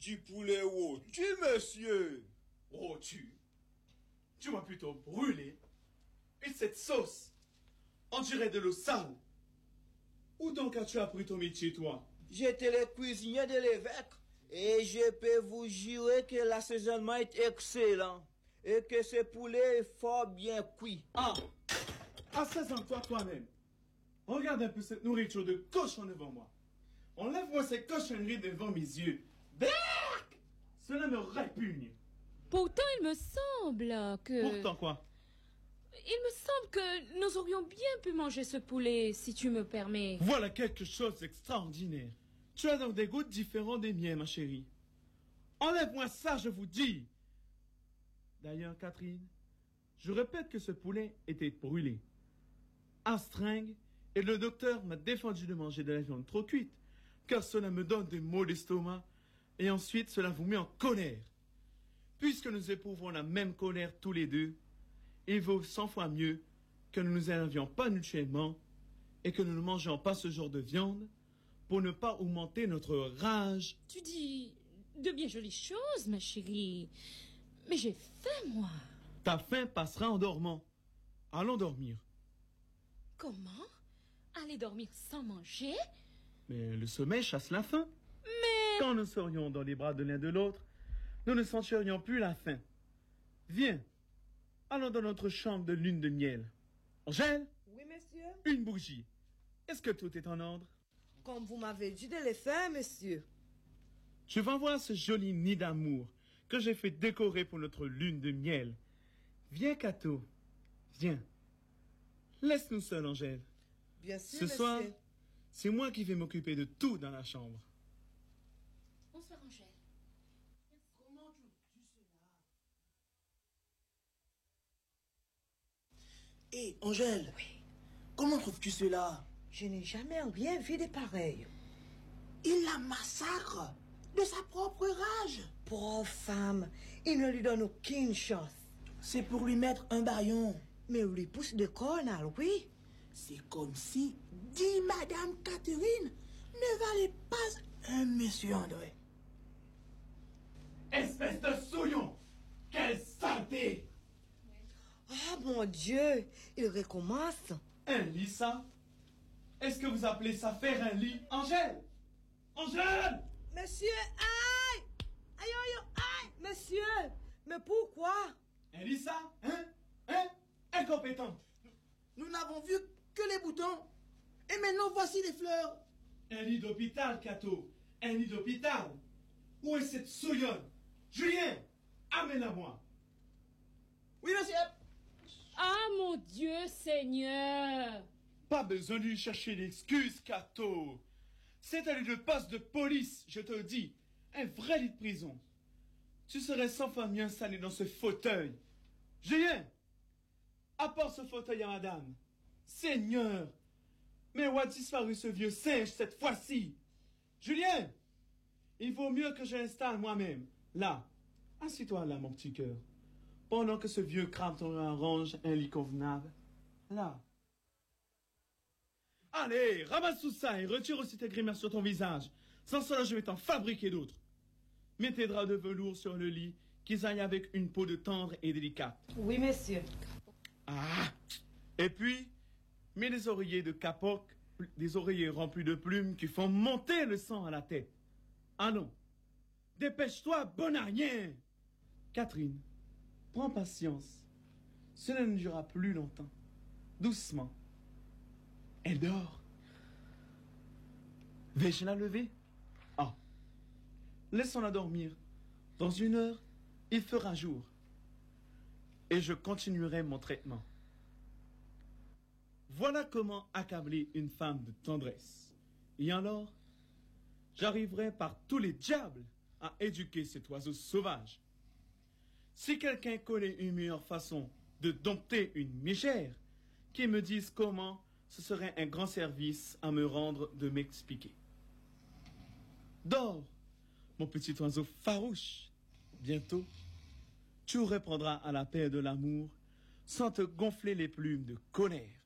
Du poulet rôti, monsieur. Rôti? Tu m'as plutôt brûlé. Et cette sauce, on dirait de l'eau sale. Où donc as-tu appris ton métier, toi? J'étais le cuisinier de l'évêque. Et je peux vous jurer que l'assaisonnement est excellent. Et que ce poulet est fort bien cuit. Ah! Assaisonne-toi toi-même. Regarde un peu cette nourriture de cochon devant moi. Enlève-moi ces cochonneries devant mes yeux. Berk! Cela me répugne. Pourtant, il me semble que... Pourtant quoi? Il me semble que nous aurions bien pu manger ce poulet, si tu me permets. Voilà quelque chose d'extraordinaire. Tu as donc des goûts différents des miens, ma chérie. Enlève-moi ça, je vous dis. D'ailleurs, Catherine, je répète que ce poulet était brûlé. Astringue, et le docteur m'a défendu de manger de la viande trop cuite, car cela me donne des maux d'estomac, et ensuite cela vous met en colère. Puisque nous éprouvons la même colère tous les deux, il vaut 100 fois mieux que nous nous énervions pas mutuellement et que nous ne mangions pas ce genre de viande pour ne pas augmenter notre rage. Tu dis de bien jolies choses, ma chérie. Mais j'ai faim, moi. Ta faim passera en dormant. Allons dormir. Comment? Aller dormir sans manger? Mais le sommeil chasse la faim. Mais... Quand nous serions dans les bras de l'un de l'autre, nous ne sentirions plus la faim. Viens, allons dans notre chambre de lune de miel. Angèle? Oui, monsieur. Une bougie. Est-ce que tout est en ordre? Comme vous m'avez dit de le faire, monsieur. Tu vas voir ce joli nid d'amour que j'ai fait décorer pour notre lune de miel. Viens, Cato. Viens. Laisse-nous seuls, Angèle. Bien sûr, Ce monsieur. soir, c'est moi qui vais m'occuper de tout dans la chambre. Bonsoir, Angèle. Comment trouves-tu cela? Hé, Angèle. Oui. Comment trouves-tu cela? Je n'ai jamais rien vu de pareil. Il la massacre de sa propre rage. Pauvre femme, il ne lui donne aucune chance. C'est pour lui mettre un baillon. Mais on lui pousse de cornal, oui. C'est comme si, dit Madame Catherine, ne valait pas un monsieur André. Espèce de souillon! Quelle saleté! Ah, mon Dieu, il recommence. Un lit, ça? Est-ce que vous appelez ça faire un lit? Angèle! Angèle! Monsieur, aïe! Aïe, aïe, aïe! Monsieur, mais pourquoi? Un lit, ça? Hein? Hein? Incompétent! Nous n'avons vu que les boutons. Et maintenant voici les fleurs. Un lit d'hôpital, Cato! Un lit d'hôpital! Où est cette souillonne? Julien! Amène-la-moi! Oui, monsieur. Ah, mon Dieu, Seigneur! Pas besoin de lui chercher d'excuses, Cato! C'est un lit de poste de police, je te le dis. Un vrai lit de prison. Tu serais 100 fois mieux installé dans ce fauteuil. Julien! Apporte ce fauteuil à madame. Seigneur! Mais où a disparu ce vieux singe cette fois-ci? Julien! Il vaut mieux que je l'installe moi-même. Là. Assis-toi là, mon petit cœur. Pendant que ce vieux crabe t'en arrange un lit convenable. Là. Allez, ramasse tout ça et retire aussi tes grimaces sur ton visage. Sans cela, je vais t'en fabriquer d'autres. Mets tes draps de velours sur le lit, qu'ils aillent avec une peau de tendre et délicate. Oui, monsieur. Ah! Et puis, mets des oreillers de capoc, des oreillers remplis de plumes qui font monter le sang à la tête. Ah non! Dépêche-toi, bon à rien! Catherine, prends patience. Cela ne durera plus longtemps. Doucement. Elle dort. Vais-je la lever? Ah. Laissons-la dormir. Dans 1 heure, il fera jour. Et je continuerai mon traitement. Voilà comment accabler une femme de tendresse. Et alors, j'arriverai par tous les diables à éduquer cet oiseau sauvage. Si quelqu'un connaît une meilleure façon de dompter une mégère, qu'il me dise comment, ce serait un grand service à me rendre de m'expliquer. Dors, mon petit oiseau farouche. Bientôt, tu reprendras à la paix de l'amour sans te gonfler les plumes de colère.